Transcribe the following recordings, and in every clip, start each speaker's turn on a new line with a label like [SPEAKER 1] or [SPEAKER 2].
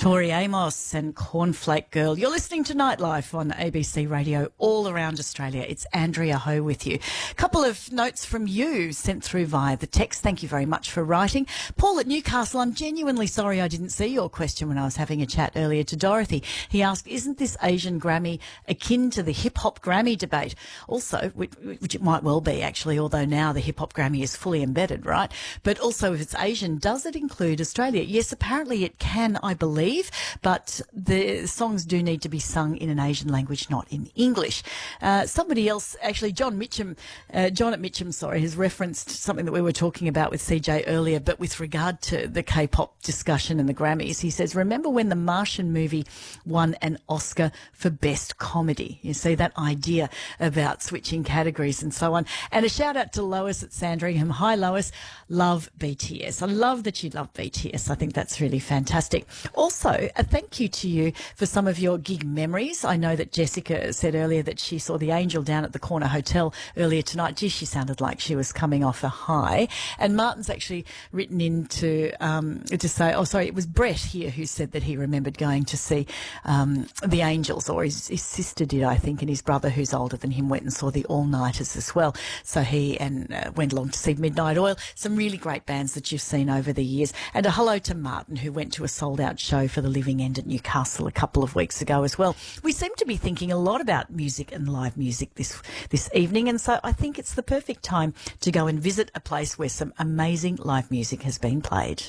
[SPEAKER 1] Tori Amos and Cornflake Girl. You're listening to Nightlife on ABC Radio all around Australia. It's Andrea Ho with you. A couple of notes from you sent through via the text. Thank you very much for writing. Paul at Newcastle, I'm genuinely sorry I didn't see your question when I was having a chat earlier to Dorothy. He asked, isn't this Asian Grammy akin to the hip-hop Grammy debate? Also, which it might well be actually, although now the hip-hop Grammy is fully embedded, right? But also if it's Asian, does it include Australia? Yes, apparently it can, I believe, but the songs do need to be sung in an Asian language, not in English. Somebody else, actually, John at Mitcham, has referenced something that we were talking about with CJ earlier, but with regard to the K-pop discussion and the Grammys. He says, remember when the Martian movie won an Oscar for Best Comedy? You see that idea about switching categories and so on. And a shout out to Lois at Sandringham. Hi, Lois. Love BTS. I love that you love BTS. I think that's really fantastic. Also, a thank you to you for some of your gig memories. I know that Jessica said earlier that she saw the Angel down at the Corner Hotel earlier tonight. Gee, she sounded like she was coming off a high. And Martin's actually written in to say, it was Brett here who said that he remembered going to see the Angels, or his sister did, I think, and his brother, who's older than him, went and saw the All-Nighters as well. So he went along to see Midnight Oil. Some really great bands that you've seen over the years. And a hello to Martin, who went to a sold-out show for the Living End at Newcastle a couple of weeks ago as well. We seem to be thinking a lot about music and live music this evening, and so I think it's the perfect time to go and visit a place where some amazing live music has been played.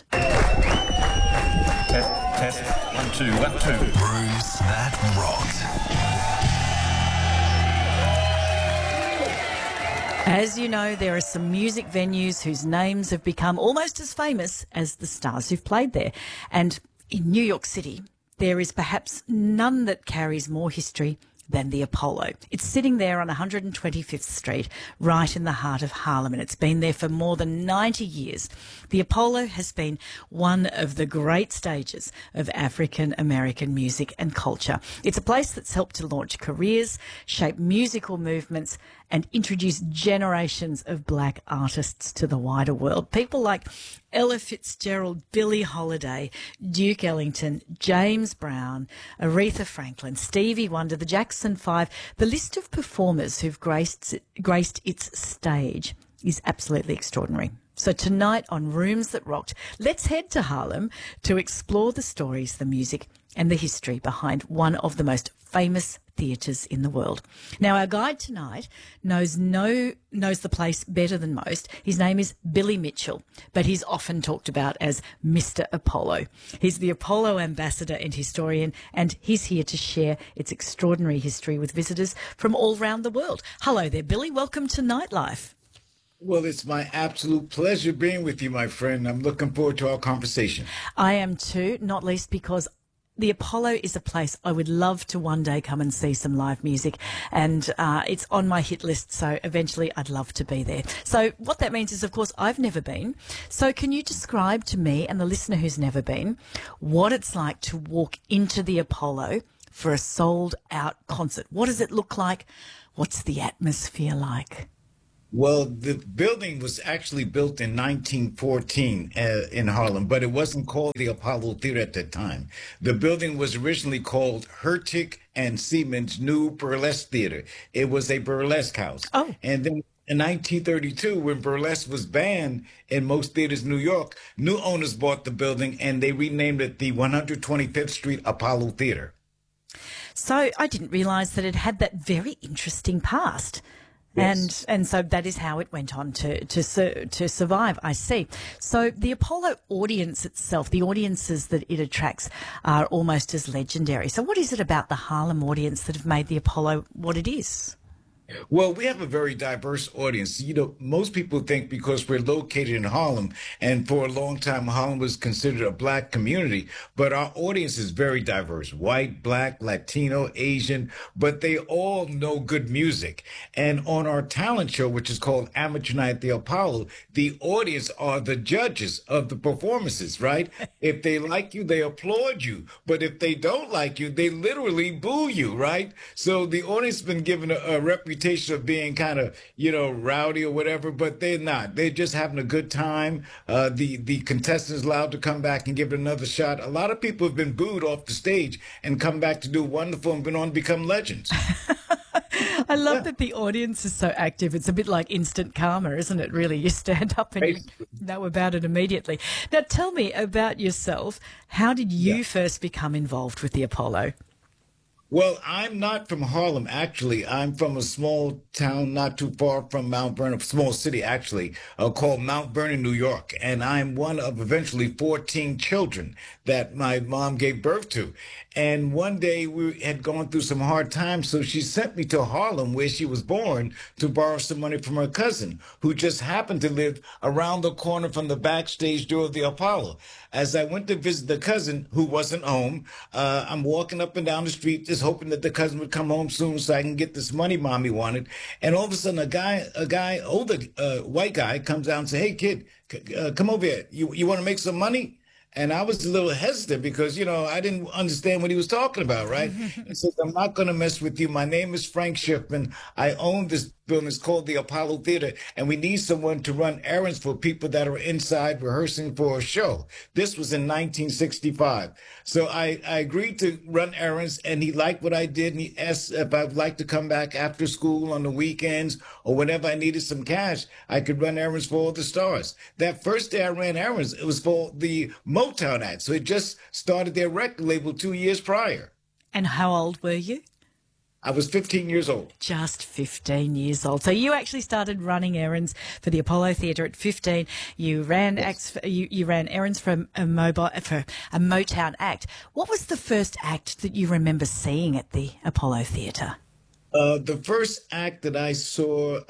[SPEAKER 2] Test. 1, 2, 1, 2.
[SPEAKER 3] Rooms that rocked.
[SPEAKER 1] As you know, there are some music venues whose names have become almost as famous as the stars who've played there. And in New York City, there is perhaps none that carries more history than the Apollo. It's sitting there on 125th Street, right in the heart of Harlem, and it's been there for more than 90 years. The Apollo has been one of the great stages of African American music and culture. It's a place that's helped to launch careers, shape musical movements, and introduce generations of black artists to the wider world. People like Ella Fitzgerald, Billie Holiday, Duke Ellington, James Brown, Aretha Franklin, Stevie Wonder, the Jackson 5. The list of performers who've graced its stage is absolutely extraordinary. So tonight on Rooms That Rocked, let's head to Harlem to explore the stories, the music and the history behind one of the most famous theatres in the world. Now, our guide tonight knows the place better than most. His name is Billy Mitchell, but he's often talked about as Mr. Apollo. He's the Apollo ambassador and historian, and he's here to share its extraordinary history with visitors from all around the world. Hello there, Billy. Welcome to Nightlife.
[SPEAKER 4] Well, it's my absolute pleasure being with you, my friend. I'm looking forward to our conversation.
[SPEAKER 1] I am too, not least because the Apollo is a place I would love to one day come and see some live music, and it's on my hit list, so eventually I'd love to be there. So what that means is, of course, I've never been. So can you describe to me and the listener who's never been what it's like to walk into the Apollo for a sold-out concert? What does it look like? What's the atmosphere like?
[SPEAKER 4] Well, the building was actually built in 1914 in Harlem, but it wasn't called the Apollo Theater at that time. The building was originally called Hurtig and Siemens New Burlesque Theater. It was a burlesque house.
[SPEAKER 1] Oh.
[SPEAKER 4] And then in 1932, when burlesque was banned in most theaters in New York, new owners bought the building and they renamed it the 125th Street Apollo Theater.
[SPEAKER 1] So I didn't realise that it had that very interesting past.
[SPEAKER 4] Yes.
[SPEAKER 1] And so that is how it went on to survive, I see. So the Apollo audience itself, the audiences that it attracts are almost as legendary. So what is it about the Harlem audience that have made the Apollo what it is?
[SPEAKER 4] Well, we have a very diverse audience. You know, most people think because we're located in Harlem, and for a long time, Harlem was considered a black community, but our audience is very diverse, white, black, Latino, Asian, but they all know good music. And on our talent show, which is called Amateur Night at the Apollo, the audience are the judges of the performances, right? If they like you, they applaud you. But if they don't like you, they literally boo you, right? So the audience has been given a reputation reputation of being kind of, you know, rowdy or whatever, but they're not. They're just having a good time. The contestants allowed to come back and give it another shot. A lot of people have been booed off the stage and come back to do wonderful and been on to become legends.
[SPEAKER 1] I love that the audience is so active. It's a bit like instant karma, isn't it, really? You stand up and you know about it immediately. Now, tell me about yourself. How did you first become involved with the Apollo?
[SPEAKER 4] Well, I'm not from Harlem, actually. I'm from a small town not too far from Mount Vernon, a small city, actually, called Mount Vernon, New York. And I'm one of eventually 14 children that my mom gave birth to. And one day we had gone through some hard times, so she sent me to Harlem, where she was born, to borrow some money from her cousin, who just happened to live around the corner from the backstage door of the Apollo. As I went to visit the cousin, who wasn't home, I'm walking up and down the street, just hoping that the cousin would come home soon so I can get this money mommy wanted. And all of a sudden, older white guy comes out and says, "Hey, kid, come over here. You want to make some money?" And I was a little hesitant because, you know, I didn't understand what he was talking about, right? He says, "I'm not going to mess with you. My name is Frank Schiffman. I own this building. It's called the Apollo Theater, and we need someone to run errands for people that are inside rehearsing for a show." This was in 1965. So I agreed to run errands, and he liked what I did, and he asked if I would like to come back after school on the weekends, or whenever I needed some cash, I could run errands for all the stars. That first day I ran errands, it was for the Motown act. So it just started their record label 2 years prior.
[SPEAKER 1] And how old were you?
[SPEAKER 4] I was 15 years old.
[SPEAKER 1] Just 15 years old. So you actually started running errands for the Apollo Theatre at 15. You ran you ran errands for a Motown act. What was the first act that you remember seeing at the Apollo Theatre?
[SPEAKER 4] The first act that I saw,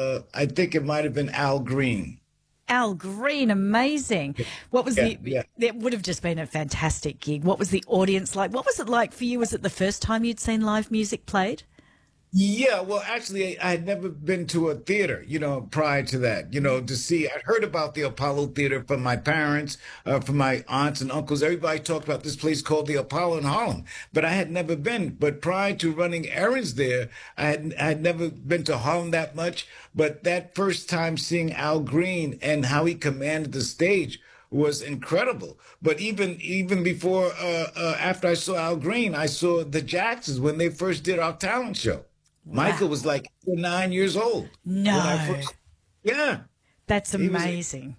[SPEAKER 4] I think it might have been Al Green.
[SPEAKER 1] Al Green, amazing. What was It would have just been a fantastic gig. What was the audience like? What was it like for you? Was it the first time you'd seen live music played?
[SPEAKER 4] Yeah, well, actually, I had never been to a theater, you know, prior to that, you know, to see. I'd heard about the Apollo Theater from my parents, from my aunts and uncles. Everybody talked about this place called the Apollo in Harlem, but I had never been. But prior to running errands there, I had never been to Harlem that much. But that first time seeing Al Green and how he commanded the stage was incredible. But even before, after I saw Al Green, I saw the Jacksons when they first did our talent show. Wow. Michael was like 9 years old.
[SPEAKER 1] No.
[SPEAKER 4] Yeah.
[SPEAKER 1] That's amazing.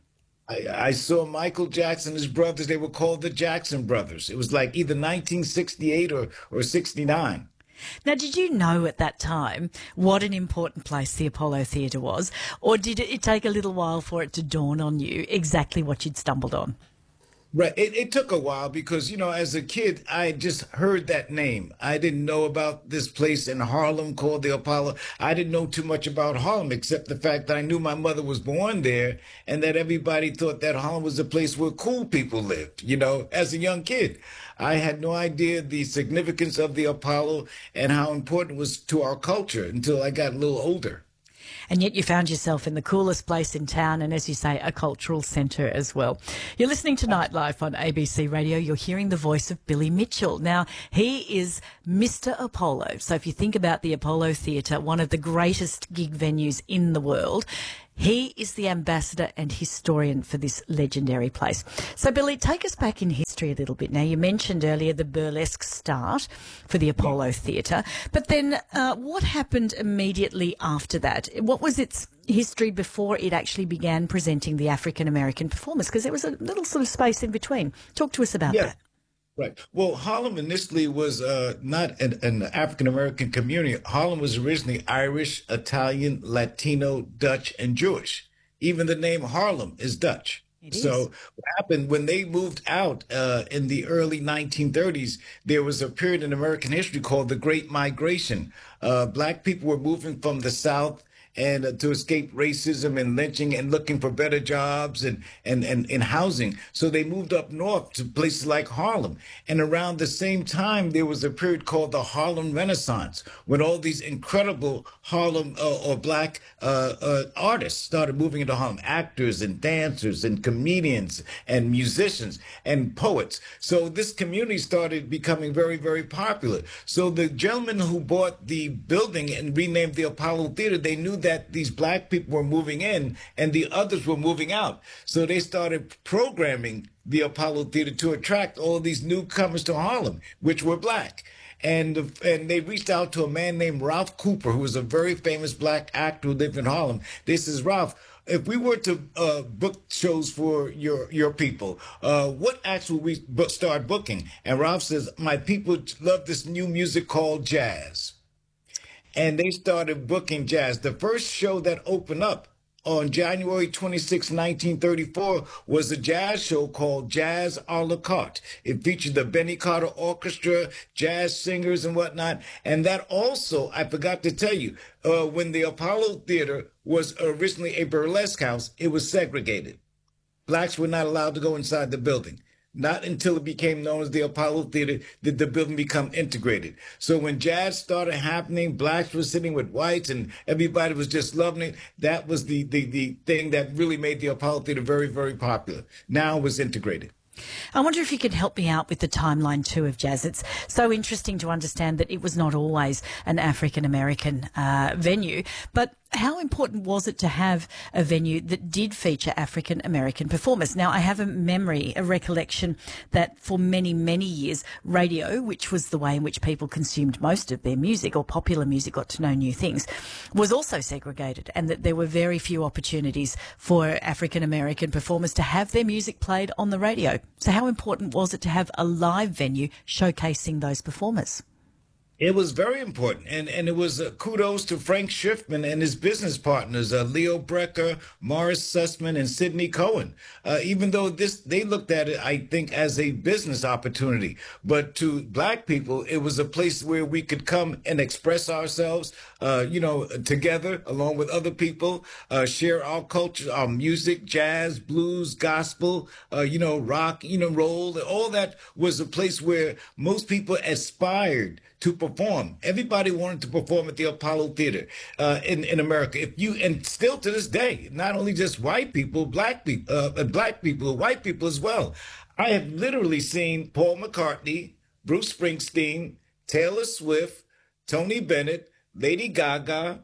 [SPEAKER 4] I saw Michael Jackson, his brothers. They were called the Jackson Brothers. It was like either 1968 or 69.
[SPEAKER 1] Now, did you know at that time what an important place the Apollo Theatre was? Or did it take a little while for it to dawn on you exactly what you'd stumbled on?
[SPEAKER 4] Right. It took a while because, you know, as a kid, I had just heard that name. I didn't know about this place in Harlem called the Apollo. I didn't know too much about Harlem except the fact that I knew my mother was born there and that everybody thought that Harlem was a place where cool people lived, you know, as a young kid. I had no idea the significance of the Apollo and how important it was to our culture until I got a little older.
[SPEAKER 1] And yet you found yourself in the coolest place in town and, as you say, a cultural centre as well. You're listening to Nightlife on ABC Radio. You're hearing the voice of Billy Mitchell. Now, he is Mr. Apollo. So if you think about the Apollo Theatre, one of the greatest gig venues in the world, he is the ambassador and historian for this legendary place. So, Billy, take us back in history a little bit. Now, you mentioned earlier the burlesque start for the Apollo Theatre, but then what happened immediately after that? What was its history before it actually began presenting the African-American performers? Because there was a little sort of space in between. Talk to us about that.
[SPEAKER 4] Right. Well, Harlem initially was not an African-American community. Harlem was originally Irish, Italian, Latino, Dutch, and Jewish. Even the name Harlem is Dutch. So what happened when they moved out in the early 1930s, there was a period in American history called the Great Migration. Black people were moving from the South and to escape racism and lynching and looking for better jobs and housing. So they moved up north to places like Harlem. And around the same time, there was a period called the Harlem Renaissance, when all these incredible Harlem or black artists started moving into Harlem, actors and dancers and comedians and musicians and poets. So this community started becoming very, very popular. So the gentleman who bought the building and renamed the Apollo Theater, they knew that these black people were moving in and the others were moving out. So they started programming the Apollo Theater to attract all these newcomers to Harlem, which were black. And they reached out to a man named Ralph Cooper, who was a very famous black actor who lived in Harlem. They says, Ralph, if we were to book shows for your people, what acts would we start booking? And Ralph says, my people love this new music called jazz. And they started booking jazz. The first show that opened up on January 26, 1934, was a jazz show called Jazz a la carte. It featured the Benny Carter Orchestra, jazz singers and whatnot. And that also, I forgot to tell you, when the Apollo Theater was originally a burlesque house, it was segregated. Blacks were not allowed to go inside the building. Not until it became known as the Apollo Theater did the building become integrated. So when jazz started happening, blacks were sitting with whites and everybody was just loving it. That was the thing that really made the Apollo Theater very, very popular. Now it was integrated.
[SPEAKER 1] I wonder if you could help me out with the timeline too of jazz. It's so interesting to understand that it was not always an African-American venue, but how important was it to have a venue that did feature African-American performers? Now, I have a recollection that for many, many years, radio, which was the way in which people consumed most of their music or popular music, got to know new things, was also segregated, and that there were very few opportunities for African-American performers to have their music played on the radio. So how important was it to have a live venue showcasing those performers?
[SPEAKER 4] It was very important, and it was kudos to Frank Schiffman and his business partners, Leo Brecker, Morris Sussman, and Sidney Cohen. Even though they looked at it, I think, as a business opportunity, but to black people, it was a place where we could come and express ourselves, together along with other people, share our culture, our music, jazz, blues, gospel, rock, roll. All that was a place where most people aspired to perform. Everybody wanted to perform at the Apollo Theater in America. And still to this day, not only just white people, black people, white people as well. I have literally seen Paul McCartney, Bruce Springsteen, Taylor Swift, Tony Bennett, Lady Gaga,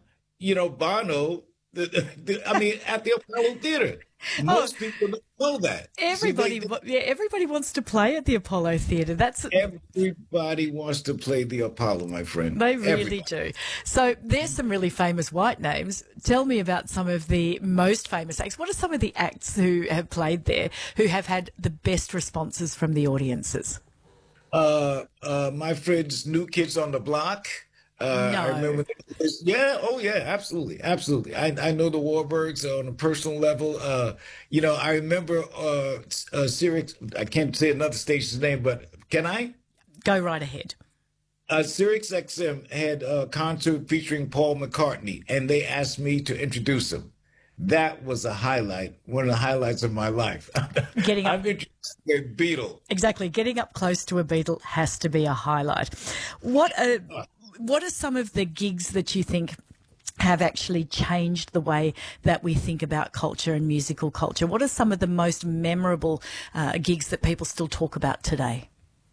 [SPEAKER 4] Bono, at the Apollo Theater. Most people don't know that.
[SPEAKER 1] Everybody wants to play at the Apollo Theater.
[SPEAKER 4] Everybody wants to play the Apollo, my friend.
[SPEAKER 1] They really do. So there's some really famous white names. Tell me about some of the most famous acts. What are some of the acts who have played there who have had the best responses from the audiences?
[SPEAKER 4] My friends, New Kids on the Block.
[SPEAKER 1] No.
[SPEAKER 4] I remember. Absolutely. I know the Warburgs on a personal level. I remember Sirius. I can't say another station's name, but can I?
[SPEAKER 1] Go right ahead.
[SPEAKER 4] Sirius XM had a concert featuring Paul McCartney, and they asked me to introduce him. That was a highlight, one of the highlights of my life. I'm introduced to a Beatle.
[SPEAKER 1] Exactly. Getting up close to a Beatle has to be a highlight. What are some of the gigs that you think have actually changed the way that we think about culture and musical culture? What are some of the most memorable gigs that people still talk about today?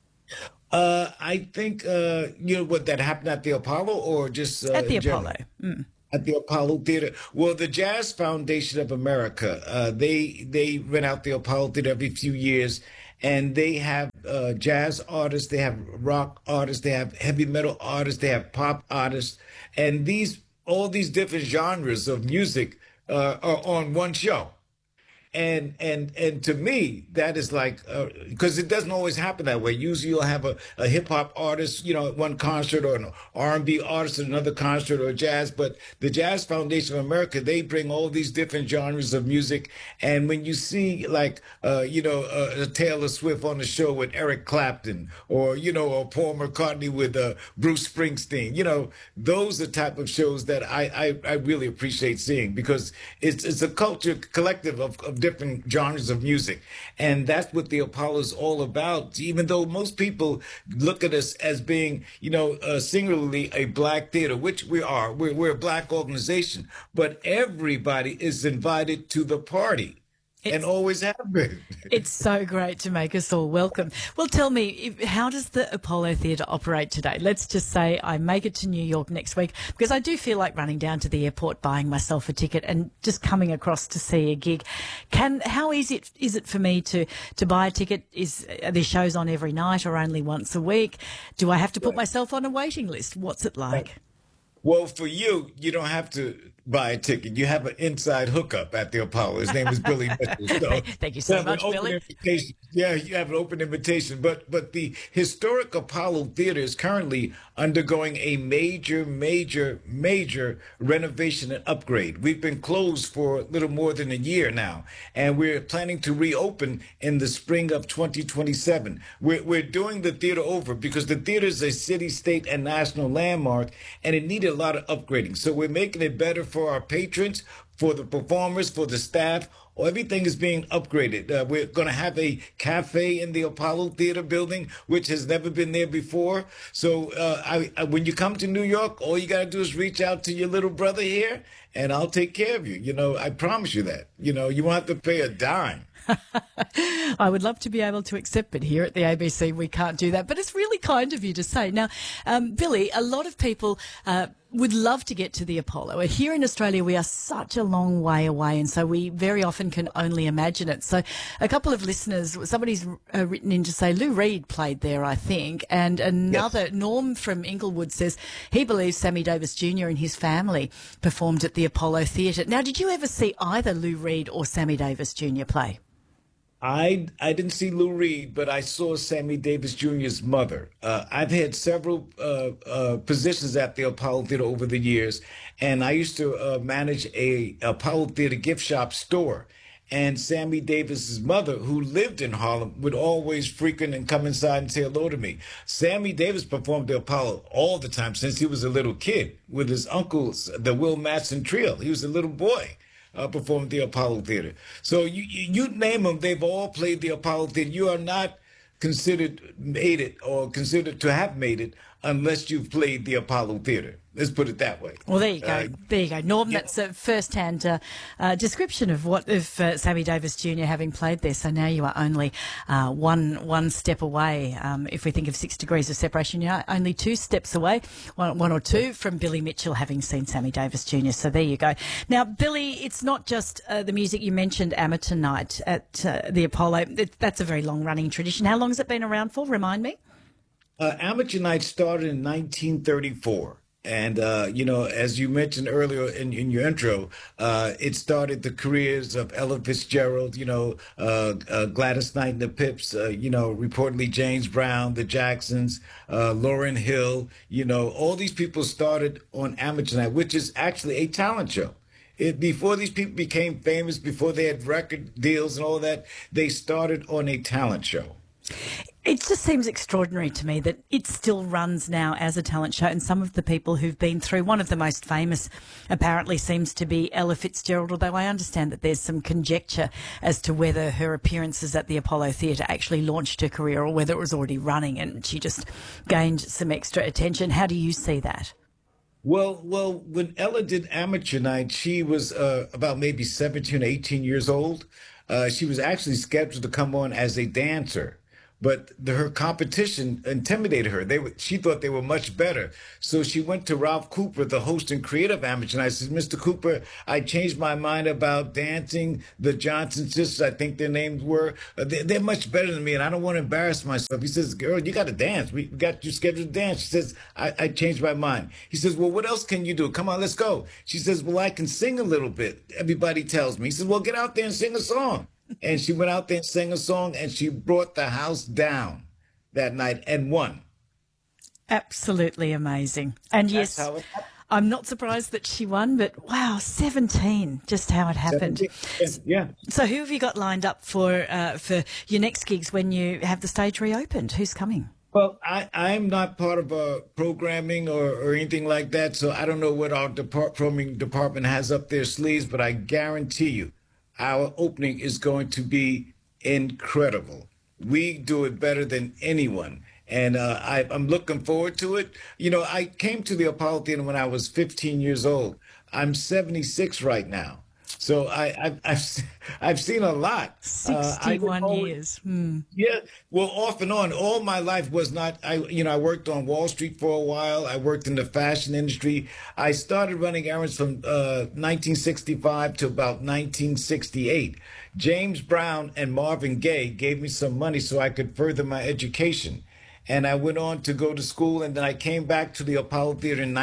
[SPEAKER 4] I think, what that happened at the Apollo or just
[SPEAKER 1] at the Apollo?
[SPEAKER 4] At the Apollo Theater. Well, the Jazz Foundation of America, they rent out the Apollo Theater every few years. And they have jazz artists, they have rock artists, they have heavy metal artists, they have pop artists, and all these different genres of music are on one show. And to me, that is like because it doesn't always happen that way. Usually, you'll have a hip hop artist, at one concert, or an R&B artist at another concert, or jazz. But the Jazz Foundation of America, they bring all these different genres of music. And when you see like a Taylor Swift on the show with Eric Clapton, or or Paul McCartney with Bruce Springsteen, those are the type of shows that I really appreciate seeing, because it's a culture collective of different genres of music. And that's what the Apollo is all about. Even though most people look at us as being, singularly a black theater, which we are. We're a black organization, but everybody is invited to the party. And always have been.
[SPEAKER 1] It's so great to make us all welcome. Well, tell me, how does the Apollo Theatre operate today? Let's just say I make it to New York next week, because I do feel like running down to the airport, buying myself a ticket and just coming across to see a gig. How easy is it for me to buy a ticket? Are there shows on every night or only once a week? Do I have to put myself on a waiting list? What's it like?
[SPEAKER 4] Well, for you, you don't have to buy a ticket. You have an inside hookup at the Apollo. His name is Billy Mitchell. So
[SPEAKER 1] Thank you so much, Billy.
[SPEAKER 4] Yeah, you have an open invitation. But the historic Apollo Theater is currently undergoing a major renovation and upgrade. We've been closed for a little more than a year now, and we're planning to reopen in the spring of 2027. We're doing the theater over because the theater is a city, state, and national landmark, and it needed a lot of upgrading. So we're making it better for our patrons, for the performers, for the staff. Everything is being upgraded. We're going to have a cafe in the Apollo Theater building, which has never been there before. So when you come to New York, all you got to do is reach out to your little brother here, and I'll take care of you. I promise you that. You won't have to pay a dime.
[SPEAKER 1] I would love to be able to accept, but here at the ABC we can't do that. But it's really kind of you to say. Now, Billy, a lot of people would love to get to the Apollo. Here in Australia, we are such a long way away, and so we very often can only imagine it. So a couple of listeners, somebody's written in to say Lou Reed played there, I think, and another, yes. Norm from Inglewood, says he believes Sammy Davis Jr. and his family performed at the Apollo Theatre. Now, did you ever see either Lou Reed or Sammy Davis Jr. play?
[SPEAKER 4] I didn't see Lou Reed, but I saw Sammy Davis Jr.'s mother. I've had several positions at the Apollo Theater over the years, and I used to manage a Apollo Theater gift shop store. And Sammy Davis's mother, who lived in Harlem, would always frequent and come inside and say hello to me. Sammy Davis performed the Apollo all the time since he was a little kid with his uncles, the Will Matson Trio. He was a little boy. Performed the Apollo Theater. So you name them, they've all played the Apollo Theater. You are not considered made it or considered to have made it unless you've played the Apollo Theater. Let's put it that way.
[SPEAKER 1] Well, there you go. There you go. Norm, yeah. That's a first-hand description of Sammy Davis Jr. having played there. So now you are only one step away. If we think of 6 degrees of separation, you're only 2 steps away, one or two, from Billy Mitchell having seen Sammy Davis Jr. So there you go. Now, Billy, it's not just the music. You mentioned Amateur Night at the Apollo. That's a very long-running tradition. How long has it been around for? Remind me.
[SPEAKER 4] Amateur Night started in 1934. And, as you mentioned earlier in your intro, it started the careers of Ella Fitzgerald, Gladys Knight and the Pips, reportedly James Brown, the Jacksons, Lauryn Hill, all these people started on Amateur Night, which is actually a talent show. Before these people became famous, before they had record deals and all that, they started on a talent show.
[SPEAKER 1] It just seems extraordinary to me that it still runs now as a talent show, and some of the people who've been through, one of the most famous apparently seems to be Ella Fitzgerald, although I understand that there's some conjecture as to whether her appearances at the Apollo Theatre actually launched her career or whether it was already running and she just gained some extra attention. How do you see that?
[SPEAKER 4] Well, when Ella did Amateur Night, she was about maybe 17 or 18 years old. She was actually scheduled to come on as a dancer. but her competition intimidated her. She thought they were much better. So she went to Ralph Cooper, the host and creative amateur, and I said, Mr. Cooper, I changed my mind about dancing. The Johnson sisters, I think their names were, they're much better than me, and I don't want to embarrass myself. He says, girl, you got to dance. We got you scheduled to dance. She says, I changed my mind. He says, well, what else can you do? Come on, let's go. She says, well, I can sing a little bit. Everybody tells me. He says, well, get out there and sing a song. And she went out there and sang a song, and she brought the house down that night and won.
[SPEAKER 1] Absolutely amazing. And yes, I'm not surprised that she won, but wow, 17, just how it happened.
[SPEAKER 4] 17, yeah.
[SPEAKER 1] So who have you got lined up for your next gigs when you have the stage reopened? Who's coming?
[SPEAKER 4] Well, I'm not part of programming or anything like that, so I don't know what our programming department has up their sleeves, but I guarantee you, our opening is going to be incredible. We do it better than anyone. And I'm looking forward to it. You know, I came to the Apollo Theater when I was 15 years old. I'm 76 right now. So I've seen a lot.
[SPEAKER 1] 61 years.
[SPEAKER 4] Yeah. Well, off and on. All my life was not. I worked on Wall Street for a while. I worked in the fashion industry. I started running errands from 1965 to about 1968. James Brown and Marvin Gaye gave me some money so I could further my education. And I went on to go to school, and then I came back to the Apollo Theater in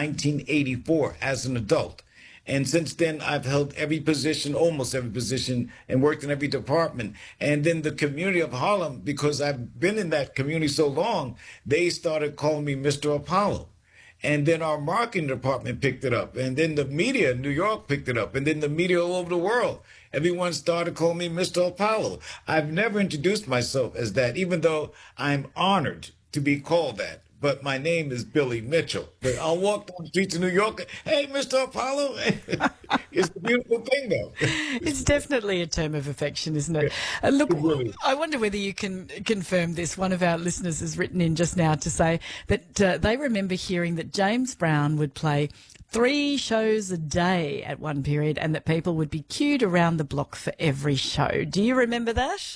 [SPEAKER 4] 1984 as an adult. And since then, I've held every position, almost every position, and worked in every department. And then the community of Harlem, because I've been in that community so long, they started calling me Mr. Apollo. And then our marketing department picked it up. And then the media in New York picked it up. And then the media all over the world. Everyone started calling me Mr. Apollo. I've never introduced myself as that, even though I'm honored to be called that. But my name is Billy Mitchell. But I'll walk down the streets of New York. Hey, Mr. Apollo. It's a beautiful thing, though.
[SPEAKER 1] It's definitely a term of affection, isn't it? Look, really. I wonder whether you can confirm this. One of our listeners has written in just now to say that they remember hearing that James Brown would play 3 shows a day at one period and that people would be queued around the block for every show. Do you remember that?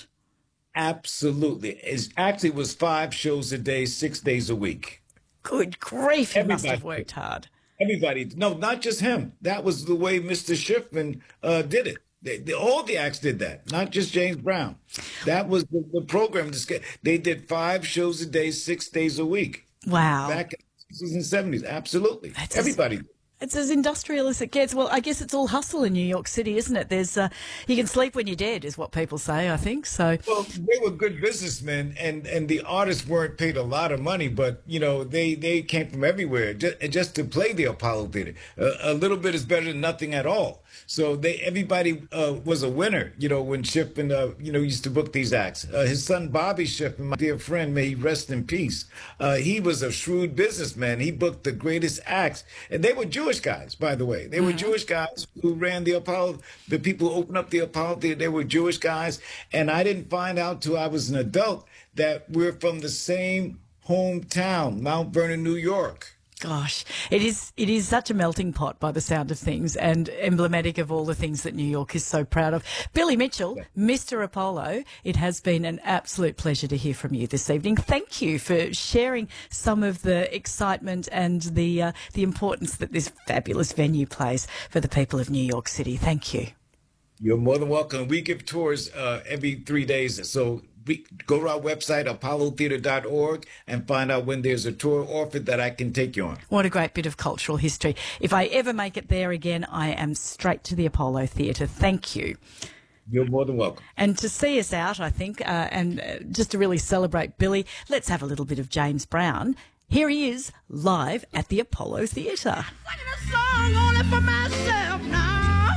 [SPEAKER 4] Absolutely. It actually was 5 shows a day, 6 days a week.
[SPEAKER 1] Good grief, he must have worked hard.
[SPEAKER 4] Everybody. No, not just him. That was the way Mr. Schiffman did it. All the acts did that, not just James Brown. That was the program. They did 5 shows a day, 6 days a week.
[SPEAKER 1] Wow.
[SPEAKER 4] Back in the 60s and 70s. Absolutely. Everybody.
[SPEAKER 1] It's as industrial as it gets. Well, I guess it's all hustle in New York City, isn't it? There's you can sleep when you're dead, is what people say, I think. So,
[SPEAKER 4] well, they were good businessmen, and the artists weren't paid a lot of money, but you know they came from everywhere just to play the Apollo Theater. A little bit is better than nothing at all. So everybody was a winner, you know, when Schiffman, used to book these acts. His son, Bobby Schiffman, my dear friend, may he rest in peace. He was a shrewd businessman. He booked the greatest acts. And they were Jewish guys, by the way. They were Jewish guys who ran the Apollo. The people who opened up the Apollo Theater, they were Jewish guys. And I didn't find out till I was an adult that we're from the same hometown, Mount Vernon, New York.
[SPEAKER 1] Gosh, it is such a melting pot by the sound of things and emblematic of all the things that New York is so proud of. Billy Mitchell, Mr. Apollo, it has been an absolute pleasure to hear from you this evening. Thank you for sharing some of the excitement and the importance that this fabulous venue plays for the people of New York City. Thank you.
[SPEAKER 4] You're more than welcome. We give tours every 3 days, so go to our website, apollotheater.org, and find out when there's a tour offered that I can take you on.
[SPEAKER 1] What a great bit of cultural history. If I ever make it there again, I am straight to the Apollo Theatre. Thank you.
[SPEAKER 4] You're more than welcome.
[SPEAKER 1] And to see us out, I think, and just to really celebrate Billy, let's have a little bit of James Brown. Here he is, live at the Apollo Theatre.
[SPEAKER 5] Singing a song only for myself now.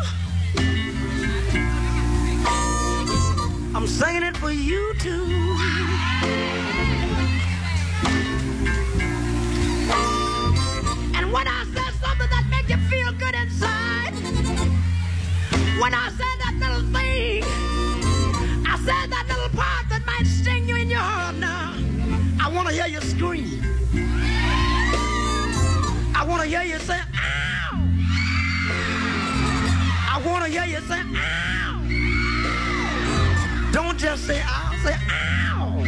[SPEAKER 5] I'm singing it for you too. And when I said something that make you feel good inside, when I said that little thing, I said that little part that might sting you in your heart now, I want to hear you scream. I want to hear you say, ow! I want to hear you say, ow! Don't just say, ow.